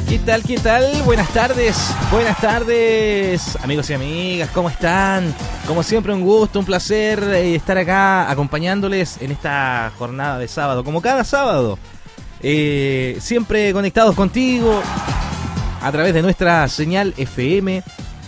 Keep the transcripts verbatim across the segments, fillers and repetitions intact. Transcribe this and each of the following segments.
¿Qué tal? ¿Qué tal? Buenas tardes, buenas tardes, amigos y amigas, ¿cómo están? Como siempre, un gusto, un placer eh, estar acá acompañándoles en esta jornada de sábado, como cada sábado, eh, siempre conectados contigo a través de nuestra señal F M.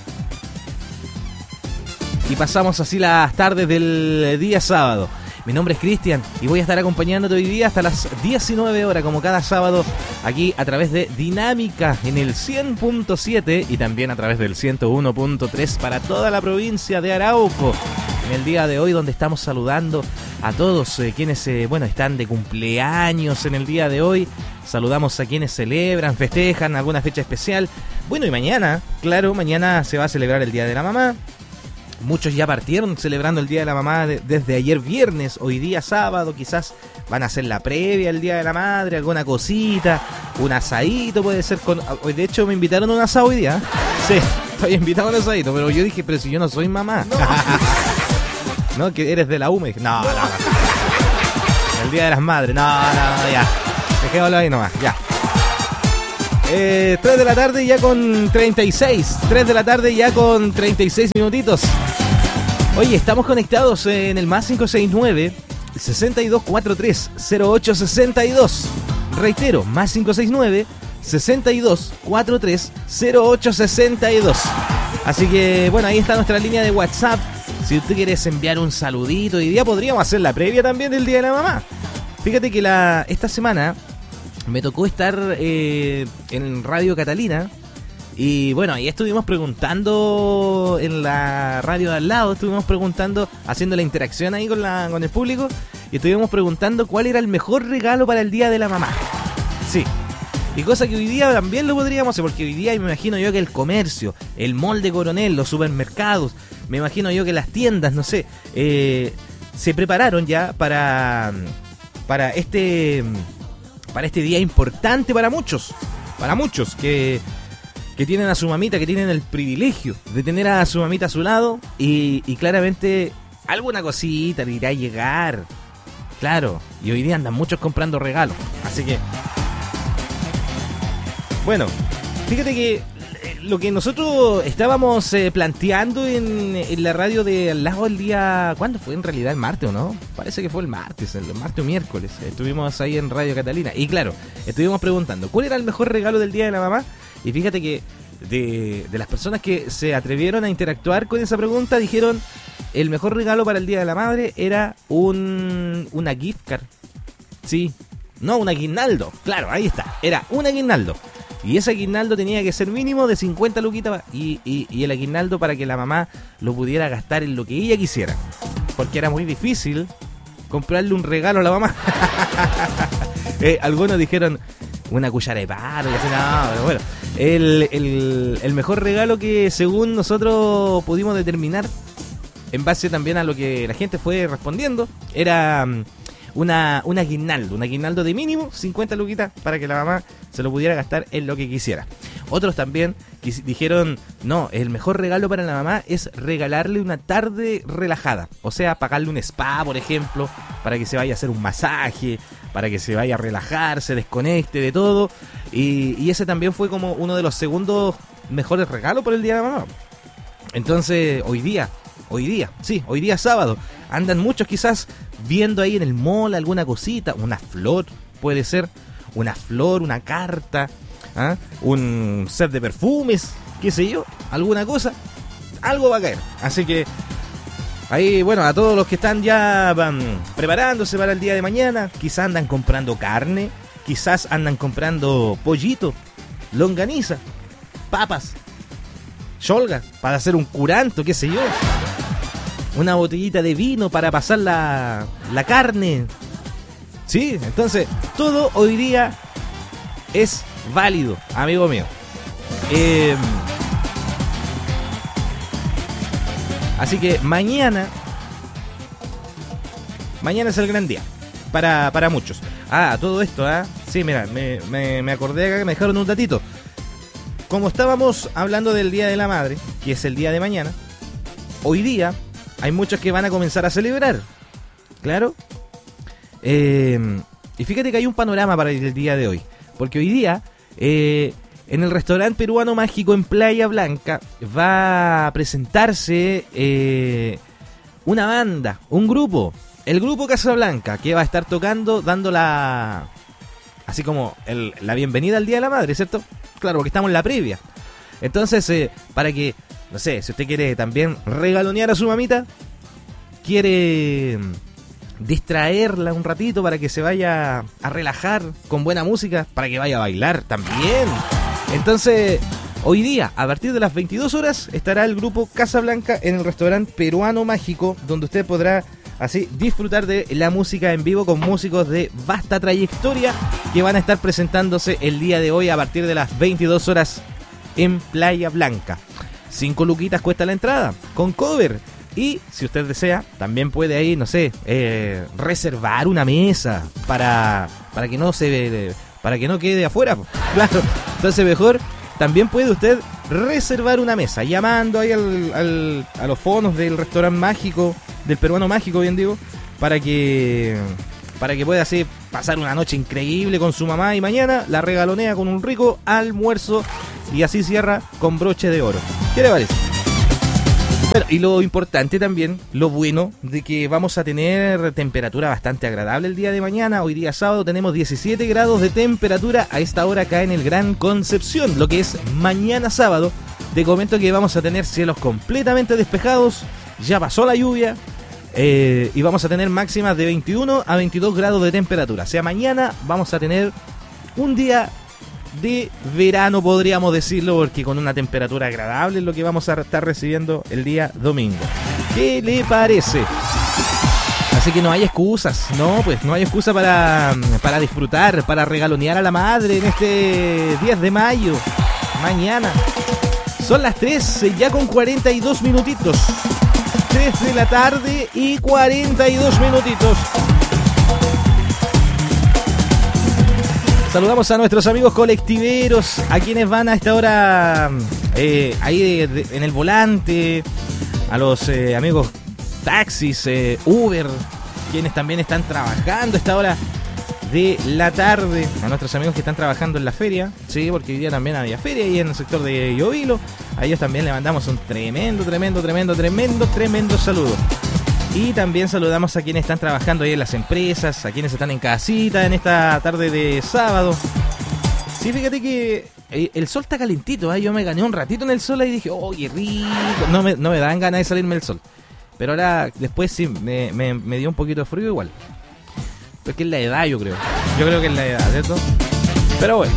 Y pasamos así las tardes del día sábado. Mi nombre es Cristian y voy a estar acompañándote hoy día hasta las diecinueve horas, como cada sábado, aquí a través de Dinámica en el cien punto siete y también a través del ciento uno punto tres para toda la provincia de Arauco. En el día de hoy, donde estamos saludando a todos eh, quienes eh, bueno, están de cumpleaños en el día de hoy. Saludamos a quienes celebran, festejan alguna fecha especial. Bueno, y mañana, claro, mañana se va a celebrar el Día de la Mamá. Muchos ya partieron celebrando el Día de la Mamá de, desde ayer viernes, hoy día sábado, quizás van a hacer la previa al Día de la Madre, alguna cosita, un asadito puede ser. Con, hoy de hecho me invitaron a un asado hoy día. Sí, estoy invitado a un asadito, pero yo dije, pero si yo no soy mamá. No, ¿no? Que eres de la U, me dije, no, no, no. El Día de las Madres, no, no, no, ya. Dejémoslo ahí nomás, ya. Eh, tres de la tarde ya con treinta y seis. tres de la tarde ya con treinta y seis minutitos. Oye, estamos conectados en el más cinco seis nueve, seis dos cuatro tres, cero ocho seis dos. Reitero, más cinco seis nueve, seis dos cuatro tres, cero ocho seis dos. Así que, bueno, ahí está nuestra línea de WhatsApp. Si usted quiere enviar un saludito, hoy día podríamos hacer la previa también del Día de la Mamá. Fíjate que la esta semana me tocó estar eh, en Radio Catalina. Y bueno, ahí estuvimos preguntando en la radio de al lado, estuvimos preguntando, haciendo la interacción ahí con, la, con el público, y estuvimos preguntando cuál era el mejor regalo para el Día de la Mamá. Sí, y cosa que hoy día también lo podríamos hacer, porque hoy día me imagino yo que el comercio, el mall de Coronel, los supermercados, me imagino yo que las tiendas, no sé, eh, se prepararon ya para, para, este, para este día importante para muchos, para muchos que... que tienen a su mamita, que tienen el privilegio de tener a su mamita a su lado y, y claramente alguna cosita le irá a llegar. Claro, y hoy día andan muchos comprando regalos. Así que, bueno, fíjate que lo que nosotros estábamos eh, planteando en, en la radio de al lado el día... ¿Cuándo fue? En realidad el martes, ¿o no? Parece que fue el martes, el martes o miércoles. Estuvimos ahí en Radio Catalina y claro, estuvimos preguntando ¿cuál era el mejor regalo del Día de la Mamá? Y fíjate que de, de las personas que se atrevieron a interactuar con esa pregunta, dijeron el mejor regalo para el Día de la Madre era un una gift card. Sí, no, un aguinaldo. Claro, ahí está, era un aguinaldo. Y ese aguinaldo tenía que ser mínimo de cincuenta luquitas y, y, y el aguinaldo para que la mamá lo pudiera gastar en lo que ella quisiera. Porque era muy difícil comprarle un regalo a la mamá. eh, algunos dijeron una cuchara de paro y así, no, pero bueno. El, el, el mejor regalo que según nosotros pudimos determinar, en base también a lo que la gente fue respondiendo, era una, un aguinaldo, un aguinaldo de mínimo cincuenta luquitas para que la mamá se lo pudiera gastar en lo que quisiera. Otros también dijeron, no, el mejor regalo para la mamá es regalarle una tarde relajada, o sea, pagarle un spa, por ejemplo, para que se vaya a hacer un masaje, para que se vaya a relajar, se desconecte de todo. Y, y ese también fue como uno de los segundos mejores regalos por el Día de la Mamá. Entonces, hoy día, hoy día, sí, hoy día sábado, andan muchos quizás viendo ahí en el mall alguna cosita, una flor, puede ser, una flor, una carta, ¿ah? Un set de perfumes, qué sé yo, alguna cosa, algo va a caer. Así que ahí, bueno, a todos los que están ya van preparándose para el día de mañana, quizás andan comprando carne, quizás andan comprando pollito, longaniza, papas, cholgas, para hacer un curanto, qué sé yo, una botellita de vino para pasar la, la carne. Sí, entonces, todo hoy día es válido, amigo mío. Eh... Así que mañana, mañana es el gran día para, para muchos. Ah, todo esto, ¿ah? ¿eh? Sí, mira, me, me, me acordé acá que me dejaron un datito. Como estábamos hablando del Día de la Madre, que es el día de mañana, hoy día hay muchos que van a comenzar a celebrar. Claro. Eh, y fíjate que hay un panorama para el día de hoy. Porque hoy día, eh, En el restaurante peruano mágico en Playa Blanca va a presentarse eh, una banda, un grupo, el grupo Casablanca, que va a estar tocando, dando la, así como el, la bienvenida al Día de la Madre, ¿cierto? Claro, porque estamos en la previa. Entonces, eh, para que, no sé, si usted quiere también regalonear a su mamita, quiere distraerla un ratito para que se vaya a relajar con buena música, para que vaya a bailar también. Entonces, hoy día, a partir de las veintidós horas, estará el grupo Casablanca en el restaurante peruano mágico, donde usted podrá así disfrutar de la música en vivo con músicos de vasta trayectoria que van a estar presentándose el día de hoy a partir de las veintidós horas en Playa Blanca. Cinco luquitas cuesta la entrada, con cover. Y si usted desea, también puede ahí, no sé, eh, reservar una mesa para, para que no se para que no quede afuera. Claro, entonces mejor también puede usted reservar una mesa llamando ahí al, al, a los fondos del restaurante mágico, del peruano mágico, bien digo, para que para que pueda así pasar una noche increíble con su mamá y mañana la regalonea con un rico almuerzo y así cierra con broche de oro. ¿Qué le parece? Bueno, y lo importante también, lo bueno, de que vamos a tener temperatura bastante agradable el día de mañana. Hoy día sábado tenemos diecisiete grados de temperatura a esta hora acá en el Gran Concepción. Lo que es mañana sábado, te comento que vamos a tener cielos completamente despejados, ya pasó la lluvia, eh, y vamos a tener máximas de veintiuno a veintidós grados de temperatura. O sea, mañana vamos a tener un día de verano, podríamos decirlo, porque con una temperatura agradable es lo que vamos a estar recibiendo el día domingo. ¿Qué le parece? Así que no hay excusas, no, pues no hay excusa para, para disfrutar, para regalonear a la madre en este diez de mayo, mañana. Son las tres, ya con cuarenta y dos minutitos. tres de la tarde y cuarenta y dos minutitos. Saludamos a nuestros amigos colectiveros, a quienes van a esta hora eh, ahí de, de, en el volante, a los eh, amigos taxis, eh, Uber, quienes también están trabajando a esta hora de la tarde, a nuestros amigos que están trabajando en la feria, sí, porque hoy día también había feria ahí en el sector de Llovilo. A ellos también le mandamos un tremendo, tremendo, tremendo, tremendo, tremendo saludo. Y también saludamos a quienes están trabajando ahí en las empresas, a quienes están en casita en esta tarde de sábado. Sí, fíjate que el sol está calentito, ¿eh? Yo me gané un ratito en el sol y dije, oh, qué rico. No me, no me dan ganas de salirme del sol. Pero ahora, después sí, me, me, me dio un poquito de frío igual. Porque es la edad, yo creo. Yo creo que es la edad, ¿cierto? Pero bueno.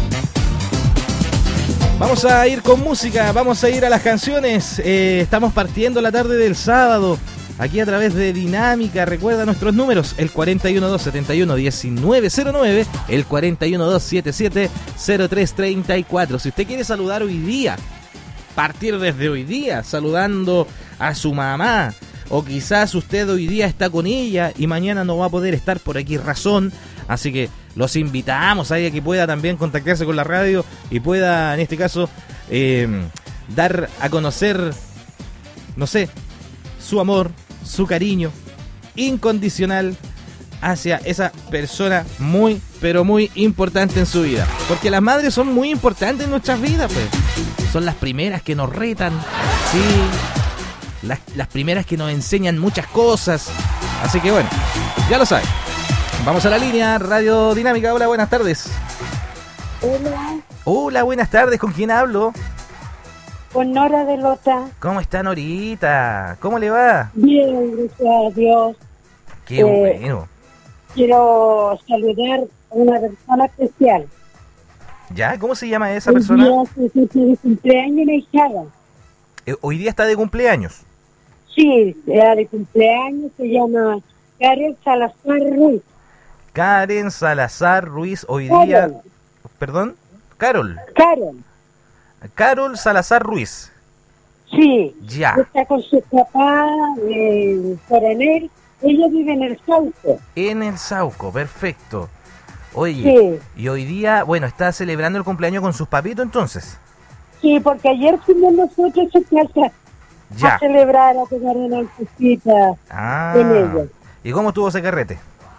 Vamos a ir con música, vamos a ir a las canciones. Eh, estamos partiendo la tarde del sábado. Aquí a través de Dinámica, recuerda nuestros números, el cuatro uno dos, siete uno, uno nueve cero nueve, el cuatro uno dos, siete siete cero tres tres cuatro. Si usted quiere saludar hoy día, partir desde hoy día, saludando a su mamá, o quizás usted hoy día está con ella y mañana no va a poder estar por aquí razón, así que los invitamos a ella que pueda también contactarse con la radio y pueda, en este caso, eh, dar a conocer, no sé, su amor, su cariño incondicional hacia esa persona muy, pero muy importante en su vida. Porque las madres son muy importantes en nuestras vidas, pues. Son las primeras que nos retan, sí, las, las primeras que nos enseñan muchas cosas. Así que bueno, ya lo saben. Vamos a la línea, Radio Dinámica. Hola, buenas tardes. Hola. Hola, buenas tardes. ¿Con quién hablo? Con Nora de Lota. ¿Cómo está, Norita? ¿Cómo le va? Bien, gracias a Dios. Qué eh, bueno. Quiero saludar a una persona especial. ¿Ya? ¿Cómo se llama esa Hoy persona? día se fiesta de cumpleaños en Eixada. Eh, Hoy día está de cumpleaños. Sí, era de cumpleaños, se llama Karen Salazar Ruiz. Karen Salazar Ruiz, hoy Carol. día... ¿Perdón? Carol. Karen. Carol Salazar Ruiz. Sí. Ya. Está con su papá, eh, coronel. Ella vive en el Sauco. En el Sauco, perfecto. Oye, Sí. y hoy día, bueno, está celebrando el cumpleaños con sus papitos entonces. Sí, porque ayer fuimos nosotros a su casa Ya. a celebrar, a tomar una cosita Ah. en ella. ¿Y cómo estuvo ese carrete?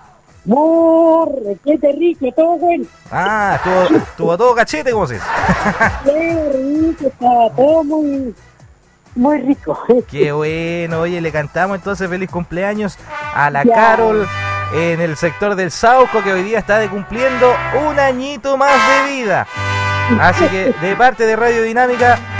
Muy requete rico, todo bueno. Ah, estuvo, estuvo todo cachete, ¿cómo se dice? Qué rico, estaba todo muy, muy rico. Qué bueno, oye, le cantamos entonces feliz cumpleaños a la Ya. Carol en el sector del Sauco, que hoy día está de cumpliendo un añito más de vida. Así que de parte de Radio Dinámica